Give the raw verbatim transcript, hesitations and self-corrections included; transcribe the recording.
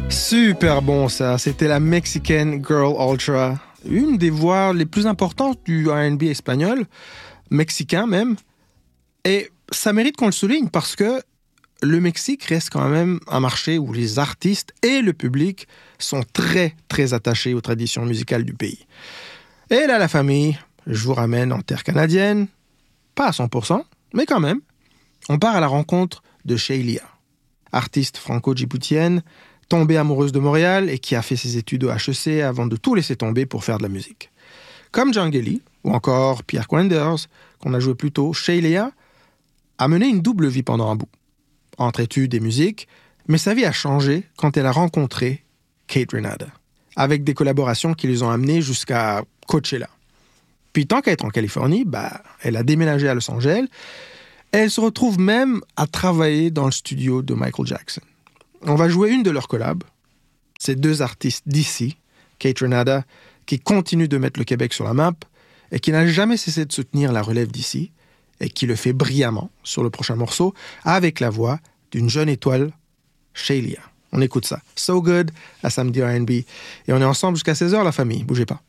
Super bon ça, c'était la Mexican Girl Ultra, une des voix les plus importantes du R and B espagnol, mexicain même. Et ça mérite qu'on le souligne parce que le Mexique reste quand même un marché où les artistes et le public sont très très attachés aux traditions musicales du pays. Et là la famille, je vous ramène en terre canadienne, pas à cent pour cent, mais quand même. On part à la rencontre de Sheila, artiste franco-djiboutienne, tombée amoureuse de Montréal et qui a fait ses études au H E C avant de tout laisser tomber pour faire de la musique. Comme Djangeli, ou encore Pierre Quenders, qu'on a joué plus tôt, Sheila a mené une double vie pendant un bout, entre études et musique, mais sa vie a changé quand elle a rencontré Kate Renata, avec des collaborations qui les ont amenés jusqu'à Coachella. Puis tant qu'à être en Californie, bah, elle a déménagé à Los Angeles et elle se retrouve même à travailler dans le studio de Michael Jackson. On va jouer une de leurs collabs. Ces deux artistes d'ici, Kate Renata, qui continue de mettre le Québec sur la map et qui n'a jamais cessé de soutenir la relève d'ici et qui le fait brillamment sur le prochain morceau avec la voix d'une jeune étoile, Sheila. On écoute ça. So Good à Samedi R and B. Et on est ensemble jusqu'à seize heures, la famille. Bougez pas.